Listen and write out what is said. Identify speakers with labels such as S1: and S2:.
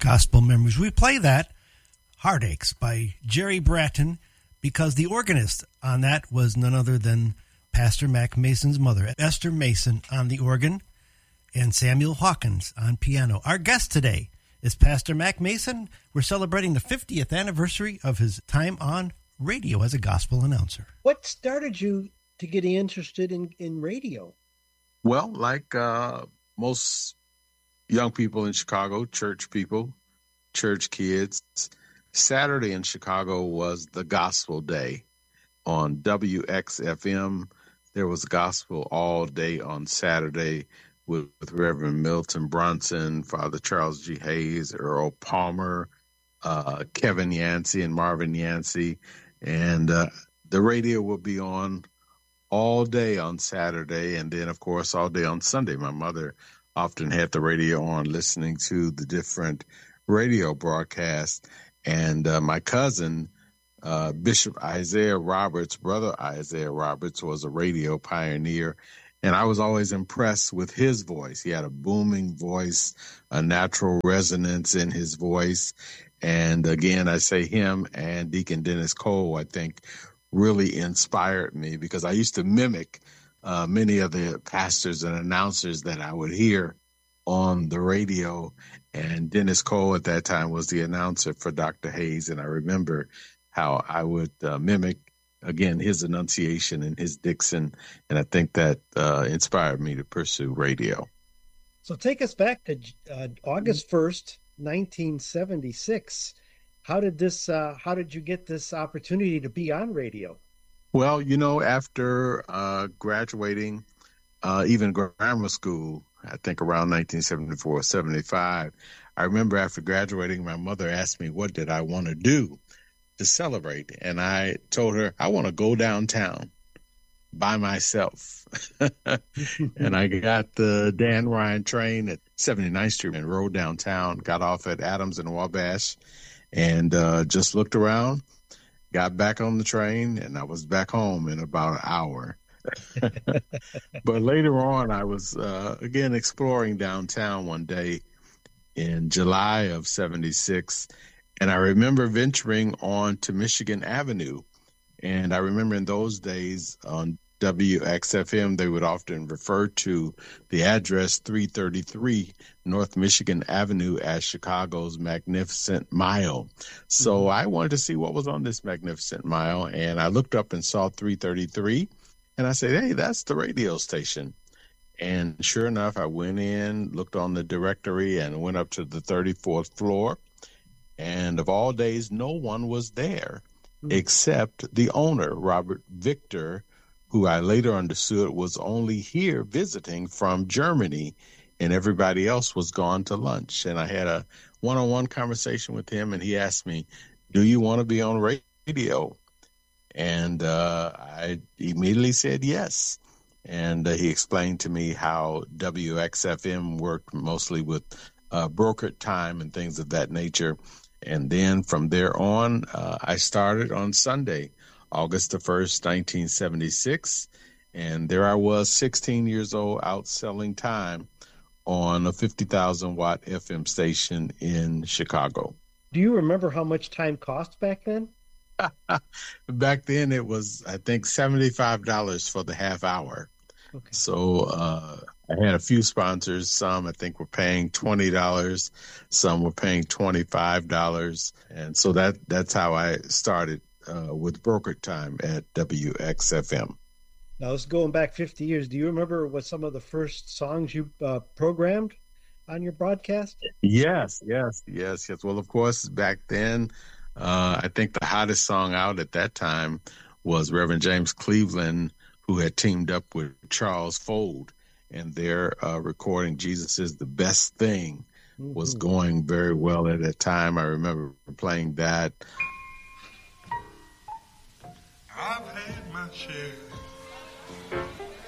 S1: Gospel Memories. We play that, Heartaches, by Jerry Bratton, because the organist on that was none other than Pastor Mac Mason's mother, Esther Mason, on the organ, and Samuel Hawkins on piano. Our guest today is Pastor Mac Mason. We're celebrating the 50th anniversary of his time on radio as a gospel announcer.
S2: What started you to get interested in radio?
S3: Well, like most young people in Chicago, church people, church kids, Saturday in Chicago was the gospel day. On WXFM, there was gospel all day on Saturday with Reverend Milton Brunson, Father Charles G. Hayes, Earl Palmer, Kevin Yancey, and Marvin Yancey. And the radio will be on all day on Saturday, and then, of course, all day on Sunday. My mother often had the radio on, listening to the different radio broadcasts. And my cousin, Bishop Isaiah Roberts, brother Isaiah Roberts, was a radio pioneer. And I was always impressed with his voice. He had a booming voice, a natural resonance in his voice. And again, I say him and Deacon Dennis Cole, I think, really inspired me, because I used to mimic many of the pastors and announcers that I would hear on the radio. And Dennis Cole at that time was the announcer for Dr. Hayes. And I remember how I would mimic, again, his enunciation and his diction. And I think that inspired me to pursue radio.
S2: So take us back to August 1st, 1976. How did you get this opportunity to be on radio?
S3: Well, after graduating, even grammar school, I think around 1974, 75, I remember after graduating, my mother asked me, what did I want to do to celebrate? And I told her, I want to go downtown by myself. And I got the Dan Ryan train at 79th Street and rode downtown, got off at Adams and Wabash, and just looked around, got back on the train, and I was back home in about an hour. But later on, I was, again, exploring downtown one day in July of 76, and I remember venturing on to Michigan Avenue. And I remember in those days on WXFM, they would often refer to the address 333 North Michigan Avenue as Chicago's Magnificent Mile. So I wanted to see what was on this Magnificent Mile, and I looked up and saw 333, and I said, hey, that's the radio station. And sure enough, I went in, looked on the directory, and went up to the 34th floor. And of all days, no one was there except the owner, Robert Victor, who I later understood was only here visiting from Germany, and everybody else was gone to lunch. And I had a one-on-one conversation with him, and he asked me, do you want to be on radio? And I immediately said yes. And he explained to me how WXFM worked mostly with brokered time and things of that nature. And then from there on, I started on Sunday, August the 1st, 1976. And there I was, 16 years old, out selling time on a 50,000-watt FM station in Chicago.
S2: Do you remember how much time cost back then?
S3: Back then, it was, I think, $75 for the half hour. Okay. So I had a few sponsors. Some, I think, were paying $20. Some were paying $25. And so that's how I started with brokered time at WXFM.
S2: Now, this is going back 50 years. Do you remember what some of the first songs you programmed on your broadcast? Yes.
S3: Well, of course, back then, I think the hottest song out at that time was Reverend James Cleveland, who had teamed up with Charles Fold, and their recording Jesus is the Best Thing was going very well at that time. I remember playing that.
S4: I've had my share